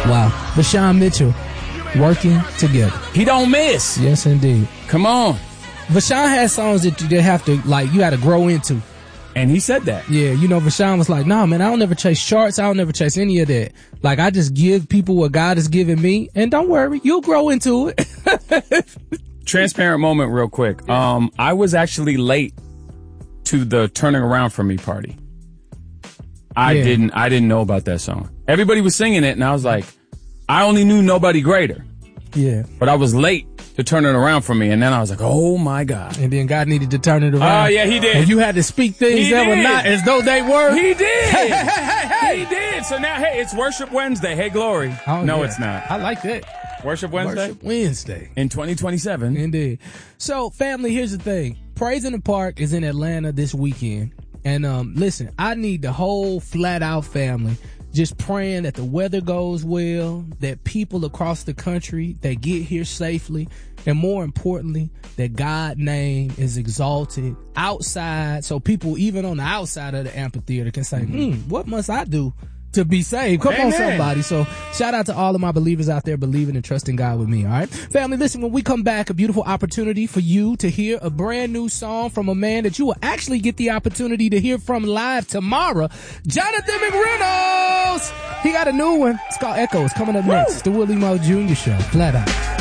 Wow. Vashawn Mitchell, Working Together. He don't miss. Yes, indeed. Come on. Vashawn has songs that you have to, like, you got to grow into. And he said that. Yeah, you know, Vashawn was like, nah, man, I don't never chase charts. I don't never chase any of that. Like, I just give people what God has given me, and don't worry, you'll grow into it. Transparent moment real quick. I was actually late to the Turning Around For Me party. I didn't know about that song. Everybody was singing it, and I was like, I only knew Nobody Greater. Yeah. But I was late to turn it around for me, and then I was like, oh my God. And then God needed to turn it around. Oh, yeah, he did. And you had to speak things that were not as though they were. He did. He did. So now, hey, it's Worship Wednesday. Hey, Glory. Oh, no, yeah. it's not. I like that. Worship Wednesday? Worship Wednesday. In 2027. Indeed. So, family, here's the thing. Praise in the Park is in Atlanta this weekend. And listen, I need the whole Flat Out family just praying that the weather goes well, that people across the country, they get here safely, and more importantly, that God's name is exalted outside, so people even on the outside of the amphitheater can say, what must I do to be saved? Come on, somebody. So shout out to all of my believers out there believing and trusting God with me, all right? Family, listen, when we come back, a beautiful opportunity for you to hear a brand new song from a man that you will actually get the opportunity to hear from live tomorrow, Jonathan McReynolds. He got a new one. It's called Echoes. Coming up next. It's the Willie Moore Jr. Show. Flat Out.